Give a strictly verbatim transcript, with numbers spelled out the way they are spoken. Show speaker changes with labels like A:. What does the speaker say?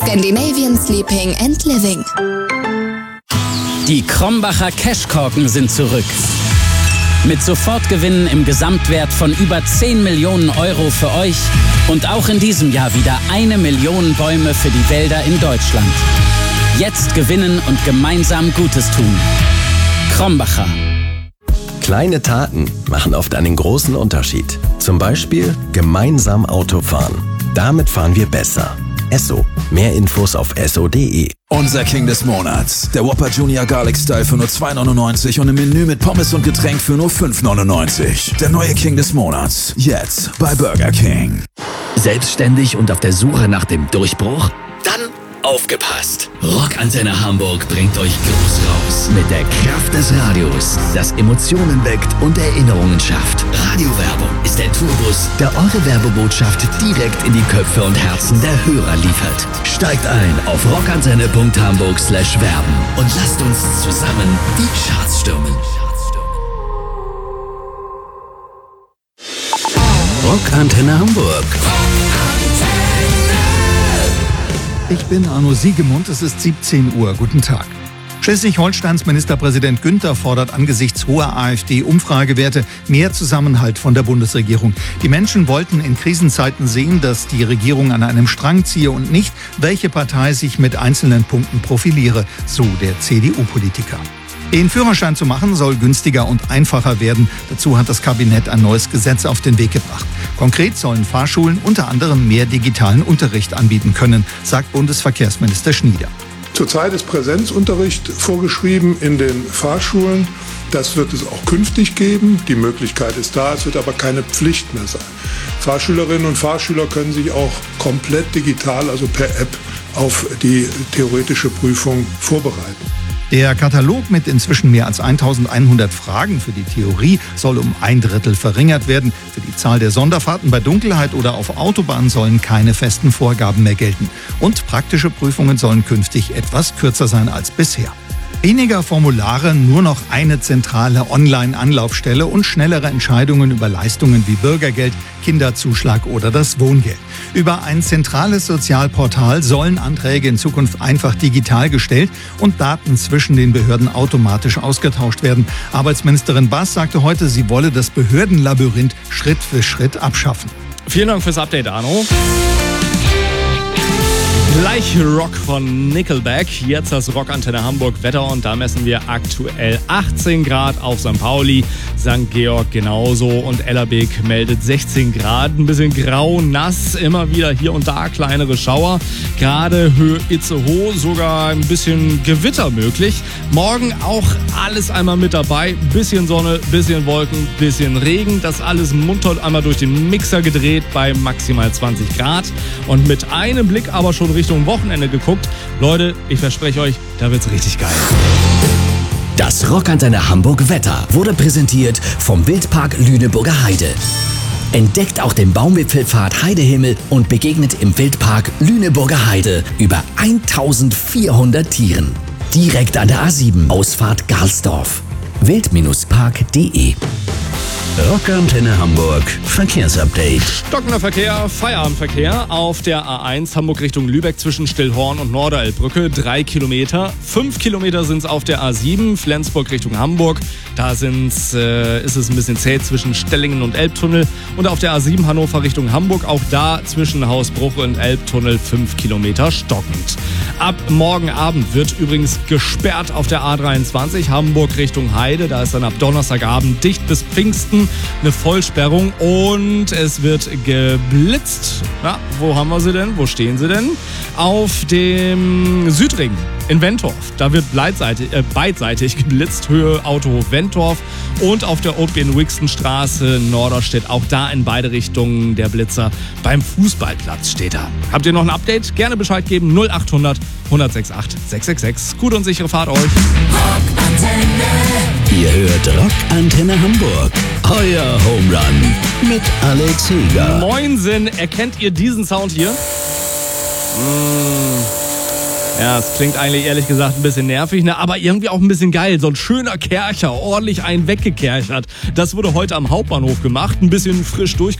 A: Scandinavian Sleeping and Living.
B: Die Krombacher Cashkorken sind zurück. Mit Sofortgewinnen im Gesamtwert von über zehn Millionen Euro für euch und auch in diesem Jahr wieder eine Million Bäume für die Wälder in Deutschland. Jetzt gewinnen und gemeinsam Gutes tun. Krombacher.
C: Kleine Taten machen oft einen großen Unterschied. Zum Beispiel gemeinsam Auto fahren. Damit fahren wir besser. Esso. Mehr Infos auf esso punkt de.
D: Unser King des Monats. Der Whopper Junior Garlic Style für nur zwei neunundneunzig und im Menü mit Pommes und Getränk für nur fünf neunundneunzig. Der neue King des Monats. Jetzt bei Burger King.
E: Selbstständig und auf der Suche nach dem Durchbruch? Dann aufgepasst! Rockantenne Hamburg bringt euch groß raus mit der Kraft des Radios, das Emotionen weckt und Erinnerungen schafft. Radiowerbung ist der Tourbus, der eure Werbebotschaft direkt in die Köpfe und Herzen der Hörer liefert. Steigt ein auf rockantenne punkt hamburg slash werben und lasst uns zusammen die Charts stürmen.
F: Rockantenne Hamburg.
G: Ich bin Arno Siegemund, es ist siebzehn Uhr. Guten Tag. Schleswig-Holsteins Ministerpräsident Günther fordert angesichts hoher AfD-Umfragewerte mehr Zusammenhalt von der Bundesregierung. Die Menschen wollten in Krisenzeiten sehen, dass die Regierung an einem Strang ziehe und nicht, welche Partei sich mit einzelnen Punkten profiliere, so der C D U-Politiker. Den Führerschein zu machen soll günstiger und einfacher werden. Dazu hat das Kabinett ein neues Gesetz auf den Weg gebracht. Konkret sollen Fahrschulen unter anderem mehr digitalen Unterricht anbieten können, sagt Bundesverkehrsminister Schnieder.
H: Zurzeit ist Präsenzunterricht vorgeschrieben in den Fahrschulen. Das wird es auch künftig geben. Die Möglichkeit ist da, es wird aber keine Pflicht mehr sein. Fahrschülerinnen und Fahrschüler können sich auch komplett digital, also per App, auf die theoretische Prüfung vorbereiten.
G: Der Katalog mit inzwischen mehr als eintausendeinhundert Fragen für die Theorie soll um ein Drittel verringert werden. Für die Zahl der Sonderfahrten bei Dunkelheit oder auf Autobahn sollen keine festen Vorgaben mehr gelten. Und praktische Prüfungen sollen künftig etwas kürzer sein als bisher. Weniger Formulare, nur noch eine zentrale Online-Anlaufstelle und schnellere Entscheidungen über Leistungen wie Bürgergeld, Kinderzuschlag oder das Wohngeld. Über ein zentrales Sozialportal sollen Anträge in Zukunft einfach digital gestellt und Daten zwischen den Behörden automatisch ausgetauscht werden. Arbeitsministerin Bass sagte heute, sie wolle das Behördenlabyrinth Schritt für Schritt abschaffen.
I: Vielen Dank fürs Update, Arno. Gleich Rock von Nickelback. Jetzt das Rockantenne Hamburg Wetter und da messen wir aktuell achtzehn Grad auf Sankt Pauli, Sankt Georg genauso und Ellerbeek meldet sechzehn Grad. Ein bisschen grau, nass, immer wieder hier und da kleinere Schauer. Gerade Höhe Itzehoe, sogar ein bisschen Gewitter möglich. Morgen auch alles einmal mit dabei. Bisschen Sonne, bisschen Wolken, bisschen Regen. Das alles munter einmal durch den Mixer gedreht bei maximal zwanzig Grad. Und mit einem Blick aber schon Richtung Wochenende geguckt. Leute, ich verspreche euch, da wird's richtig geil.
E: Das Rockantenne Hamburg Wetter wurde präsentiert vom Wildpark Lüneburger Heide. Entdeckt auch den Baumwipfelpfad Heidehimmel und begegnet im Wildpark Lüneburger Heide über eintausendvierhundert Tieren. Direkt an der A sieben, Ausfahrt Garlsdorf. wild Park punkt de.
F: Rockantenne Hamburg Verkehrsupdate.
I: Stockender Verkehr, Feierabendverkehr auf der A eins Hamburg Richtung Lübeck zwischen Stillhorn und Norderelbbrücke. Drei Kilometer. Fünf Kilometer sind es auf der A sieben Flensburg Richtung Hamburg. Da sind's, äh, ist es ein bisschen zäh zwischen Stellingen und Elbtunnel. Und auf der A sieben Hannover Richtung Hamburg. Auch da zwischen Hausbruch und Elbtunnel fünf Kilometer stockend. Ab morgen Abend wird übrigens gesperrt auf der A dreiundzwanzig Hamburg Richtung Heide. Da ist dann ab Donnerstagabend dicht bis Pfingsten eine Vollsperrung und es wird geblitzt. Na, wo haben wir sie denn? Wo stehen sie denn? Auf dem Südring in Wentorf. Da wird beidseitig, äh, beidseitig geblitzt, Höhe Autohof Wentorf und auf der Open-Wixenstraße Norderstedt. Auch da in beide Richtungen der Blitzer. Beim Fußballplatz steht er. Habt ihr noch ein Update? Gerne Bescheid geben. null achthundert hundertsechsundachtzig sechs sechs sechs. Gute und sichere Fahrt euch.
F: Ihr hört Rockantenne Hamburg. Euer Home Run mit Alex Heger.
I: Moinsen, erkennt ihr diesen Sound hier? Mmh. Ja, es klingt eigentlich ehrlich gesagt ein bisschen nervig, ne? Aber irgendwie auch ein bisschen geil. So ein schöner Kercher, ordentlich einen weggekerchert. Das wurde heute am Hauptbahnhof gemacht, ein bisschen frisch durch.